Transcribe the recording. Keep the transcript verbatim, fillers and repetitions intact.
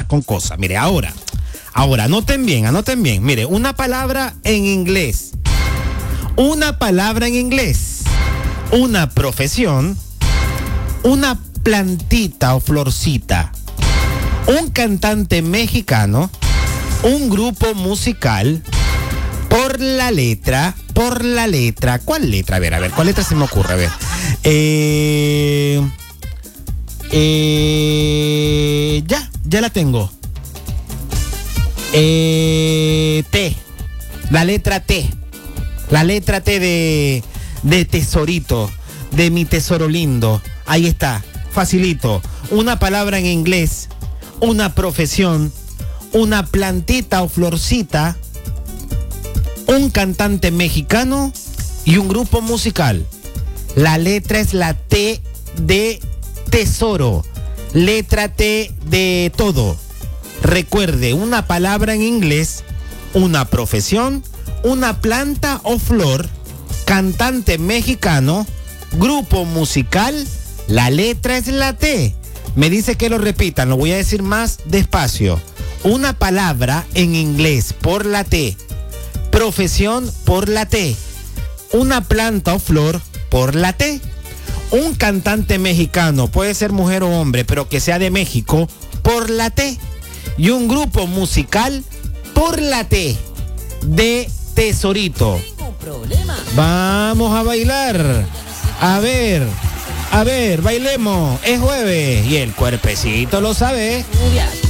con cosas. Mire, ahora, ahora, anoten bien, anoten bien. Mire, una palabra en inglés. Una palabra en inglés. Una profesión. Una plantita o florcita. Un cantante mexicano. Un grupo musical. Por la letra, por la letra. ¿Cuál letra? A ver, a ver, ¿cuál letra se me ocurre? A ver. Eh, eh, ya, ya la tengo. Eh, T. La letra T. La letra T de, de tesorito. De mi tesoro lindo. Ahí está. Facilito. Una palabra en inglés. Una profesión. Una plantita o florcita. Un cantante mexicano y un grupo musical. La letra es la T de tesoro. Letra T de todo. Recuerde, una palabra en inglés, una profesión, una planta o flor, cantante mexicano, grupo musical, la letra es la T. Me dice que lo repitan, lo voy a decir más despacio. Una palabra en inglés por la T. Profesión por la T. Una planta o flor por la T. Un cantante mexicano, puede ser mujer o hombre, pero que sea de México, por la T. Y un grupo musical por la T. De tesorito. Vamos a bailar. A ver, a ver, bailemos. Es jueves y el cuerpecito lo sabe.